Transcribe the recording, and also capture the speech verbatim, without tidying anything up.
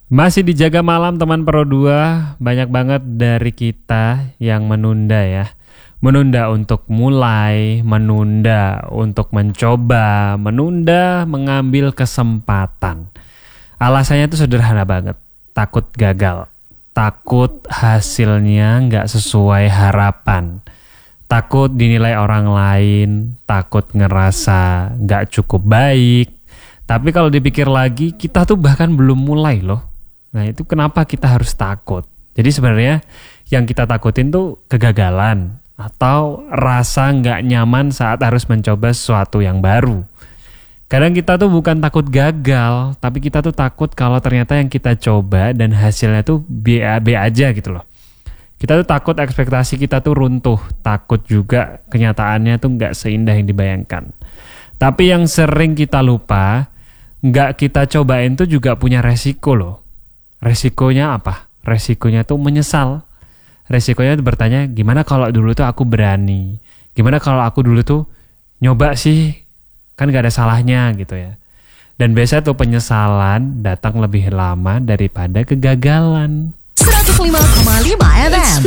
Masih dijaga malam teman Pro dua, banyak banget dari kita yang menunda ya. Menunda untuk mulai, menunda untuk mencoba, menunda mengambil kesempatan. Alasannya itu sederhana banget, takut gagal, takut hasilnya nggak sesuai harapan, takut dinilai orang lain, takut ngerasa nggak cukup baik. Tapi kalau dipikir lagi, kita tuh bahkan belum mulai loh. Nah itu kenapa kita harus takut. Jadi sebenarnya yang kita takutin tuh kegagalan atau rasa nggak nyaman saat harus mencoba sesuatu yang baru. Kadang kita tuh bukan takut gagal, tapi kita tuh takut kalau ternyata yang kita coba dan hasilnya tuh B A B aja gitu loh. Kita tuh takut ekspektasi kita tuh runtuh, takut juga kenyataannya tuh nggak seindah yang dibayangkan. Tapi yang sering kita lupa, nggak kita cobain tuh juga punya resiko loh. Resikonya apa? Resikonya tuh menyesal. Resikonya tuh bertanya, gimana kalau dulu tuh aku berani? Gimana kalau aku dulu tuh nyoba sih? Kan gak ada salahnya gitu ya. Dan biasanya tuh penyesalan datang lebih lama daripada kegagalan. seratus lima koma lima F M